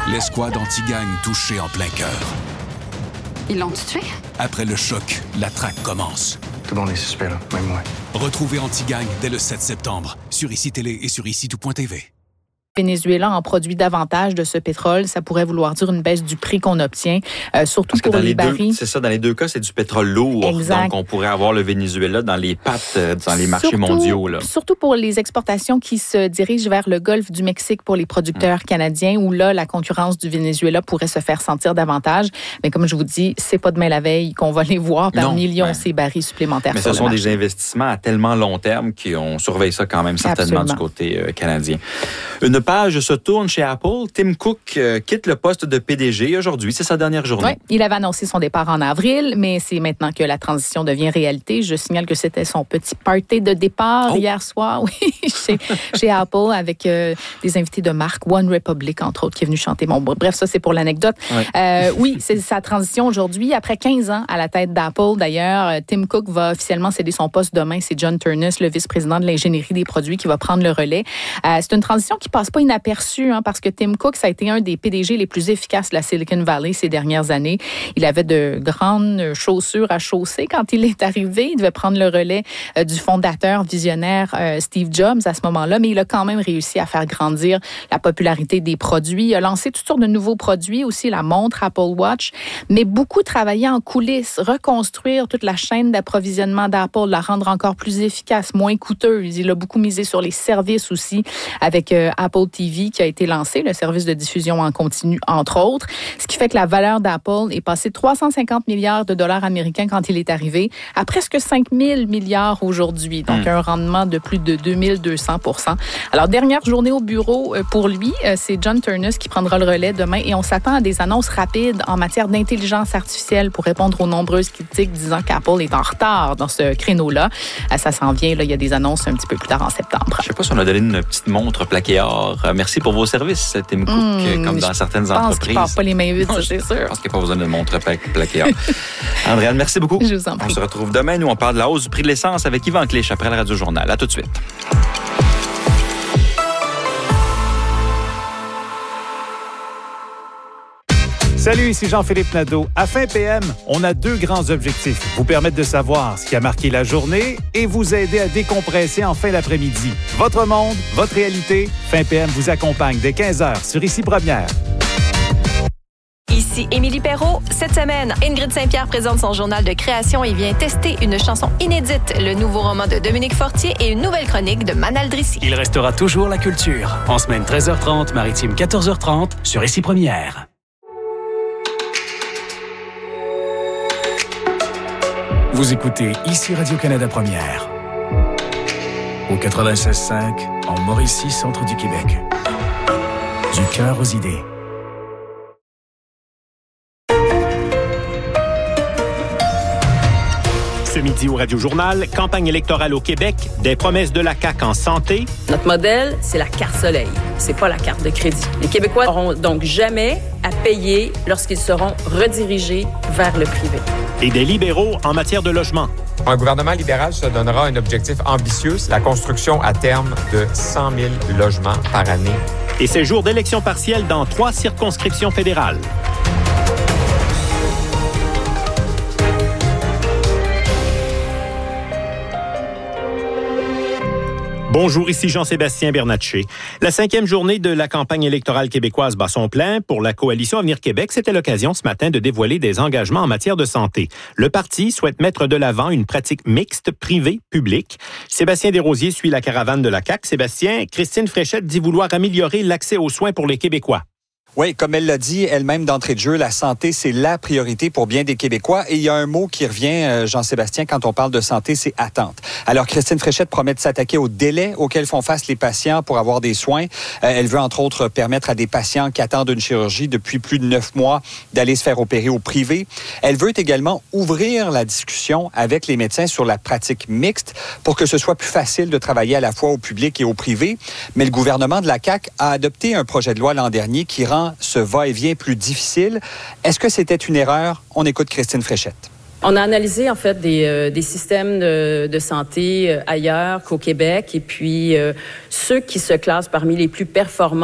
L'escouade anti-gang touchée en plein cœur. Ils l'ont tué? Après le choc, la traque commence. Tout le monde est suspect, là, même moi. Retrouvez Anti-Gang dès le 7 septembre sur ICI Télé et sur ICI-tout.tv. Venezuela en produit davantage de ce pétrole, ça pourrait vouloir dire une baisse du prix qu'on obtient, surtout pour les barils. C'est ça, dans les deux cas, c'est du pétrole lourd. Exact. Donc, on pourrait avoir le Venezuela dans les pattes, dans les marchés mondiaux. Là. Surtout pour les exportations qui se dirigent vers le golfe du Mexique pour les producteurs canadiens, où là, la concurrence du Venezuela pourrait se faire sentir davantage. Mais comme je vous dis, c'est pas demain la veille qu'on va les voir par millions, ces barils supplémentaires. Mais ce sont des investissements à tellement long terme qu'on surveille ça quand même certainement du côté canadien. Une page se tourne chez Apple. Tim Cook quitte le poste de PDG aujourd'hui. C'est sa dernière journée. Oui, il avait annoncé son départ en avril, mais c'est maintenant que la transition devient réalité. Je signale que c'était son petit party de départ hier soir, oui, chez Apple, avec des invités de marque, One Republic, entre autres, qui est venu chanter. Bon, bref, ça, c'est pour l'anecdote. Ouais. Oui, c'est sa transition aujourd'hui. Après 15 ans à la tête d'Apple, d'ailleurs, Tim Cook va officiellement céder son poste demain. C'est John Ternus, le vice-président de l'ingénierie des produits, qui va prendre le relais. C'est une transition qui passe pas inaperçue, parce que Tim Cook, ça a été un des PDG les plus efficaces de la Silicon Valley ces dernières années. Il avait de grandes chaussures à chausser quand il est arrivé. Il devait prendre le relais du fondateur visionnaire Steve Jobs à ce moment-là, mais il a quand même réussi à faire grandir la popularité des produits. Il a lancé toutes sortes de nouveaux produits, aussi la montre Apple Watch, mais beaucoup travaillé en coulisses, reconstruire toute la chaîne d'approvisionnement d'Apple, la rendre encore plus efficace, moins coûteuse. Il a beaucoup misé sur les services aussi avec Apple TV qui a été lancé, le service de diffusion en continu, entre autres, ce qui fait que la valeur d'Apple est passée de 350 milliards de dollars américains quand il est arrivé à presque 5 000 milliards aujourd'hui, donc un rendement de plus de 2200%. Alors, dernière journée au bureau pour lui, c'est John Ternus qui prendra le relais demain et on s'attend à des annonces rapides en matière d'intelligence artificielle pour répondre aux nombreuses critiques disant qu'Apple est en retard dans ce créneau-là. Ça s'en vient, là, il y a des annonces un petit peu plus tard en septembre. Je sais pas si on a donné une petite montre plaquée or. Merci pour vos services, Tim Cook, comme dans certaines entreprises. Je pense qu'il ne part pas les mains vides, c'est sûr. Je pense qu'il n'y a pas besoin de montre plaquée or. Andréane, merci beaucoup. Je vous en prie. On se retrouve demain. Nous, on parle de la hausse du prix de l'essence avec Yvan Clich après le Radio-Journal. À tout de suite. Salut, ici Jean-Philippe Nadeau. À Fin PM, on a 2 grands objectifs. Vous permettre de savoir ce qui a marqué la journée et vous aider à décompresser en fin d'après-midi. Votre monde, votre réalité. Fin PM vous accompagne dès 15h sur ICI Première. Ici Émilie Perrault. Cette semaine, Ingrid Saint-Pierre présente son journal de création et vient tester une chanson inédite, le nouveau roman de Dominique Fortier et une nouvelle chronique de Manal Drissi. Il restera toujours la culture. En semaine 13h30, maritime 14h30 sur ICI Première. Vous écoutez ici Radio-Canada Première. Au 96.5, en Mauricie, centre du Québec. Du cœur aux idées. Ce midi au Radio-Journal, campagne électorale au Québec, des promesses de la CAQ en santé. Notre modèle, c'est la carte soleil. C'est pas la carte de crédit. Les Québécois n'auront donc jamais à payer lorsqu'ils seront redirigés vers le privé. Et des libéraux en matière de logement. Un gouvernement libéral se donnera un objectif ambitieux, la construction à terme de 100 000 logements par année. Et ces jours d'élections partielles dans 3 circonscriptions fédérales. Bonjour, ici Jean-Sébastien Bernatchez. La 5e journée de la campagne électorale québécoise bat son plein. Pour la Coalition Avenir Québec, c'était l'occasion ce matin de dévoiler des engagements en matière de santé. Le parti souhaite mettre de l'avant une pratique mixte, privée-publique. Sébastien Desrosiers suit la caravane de la CAQ. Sébastien, Christine Fréchette dit vouloir améliorer l'accès aux soins pour les Québécois. Oui, comme elle l'a dit elle-même d'entrée de jeu, la santé, c'est la priorité pour bien des Québécois. Et il y a un mot qui revient, Jean-Sébastien, quand on parle de santé, c'est attente. Alors, Christine Fréchette promet de s'attaquer aux délais auxquels font face les patients pour avoir des soins. Elle veut, entre autres, permettre à des patients qui attendent une chirurgie depuis plus de 9 mois d'aller se faire opérer au privé. Elle veut également ouvrir la discussion avec les médecins sur la pratique mixte pour que ce soit plus facile de travailler à la fois au public et au privé. Mais le gouvernement de la CAQ a adopté un projet de loi l'an dernier qui rend ce va-et-vient plus difficile. Est-ce que c'était une erreur? On écoute Christine Fréchette. On a analysé en fait des systèmes de santé ailleurs qu'au Québec et puis ceux qui se classent parmi les plus performants